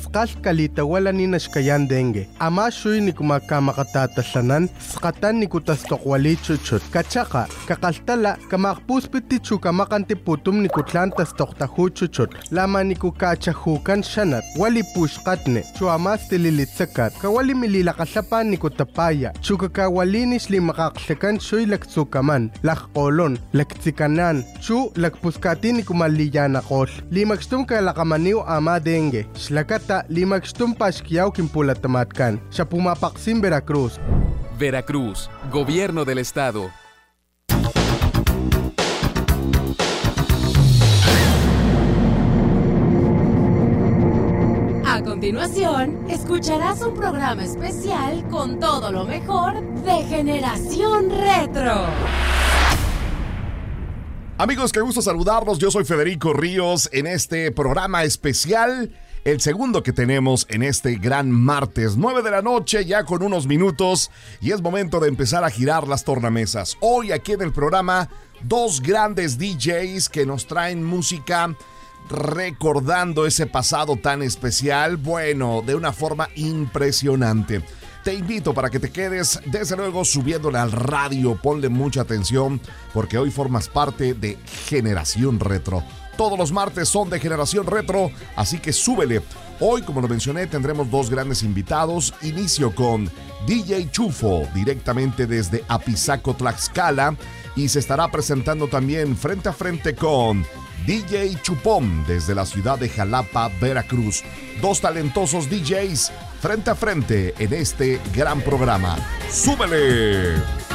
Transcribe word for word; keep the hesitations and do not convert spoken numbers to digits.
Skal kalita wala ni nashkayan dengue. Ama shuy ni kumakamakatatasanan, skatan ni kutastokwali chuchut. Kachaka, kakaltala, kamakpuspiti chukamakantiputum ni kutlan tastoktahu chuchut. Lama ni kukachahukan shanat, wali pushkatne, chuamas tililitsakat, kawali mililakasapan ni kutapaya, chukakawalinis li makaksakan shuy laktsukaman, lakkolon, laktsikanan, chu lakpuskati ni kumaliyanakol, li magstum kalakamaniw ama dengue, shlakata li magstum pashkiyaw kimpulatamatkan, siya pumapaksim Veracruz. Veracruz, Gobierno del Estado. A continuación, escucharás un programa especial con todo lo mejor de Generación Retro. Amigos, qué gusto saludarlos. Yo soy Federico Ríos en este programa especial, el segundo que tenemos en este gran martes, nueve de la noche, ya con unos minutos, y es momento de empezar a girar las tornamesas. Hoy aquí en el programa, dos grandes D Js que nos traen música recordando ese pasado tan especial, bueno, de una forma impresionante. Te invito para que te quedes, desde luego, subiéndole al radio. Ponle mucha atención porque hoy formas parte de Generación Retro. Todos los martes son de Generación Retro, así que súbele. Hoy, como lo mencioné, tendremos dos grandes invitados. Inicio con D J Chufo, directamente desde Apizaco, Tlaxcala. Y se estará presentando también frente a frente con D J Chupón, desde la ciudad de Jalapa, Veracruz. Dos talentosos D Js frente a frente en este gran programa. ¡Súbele!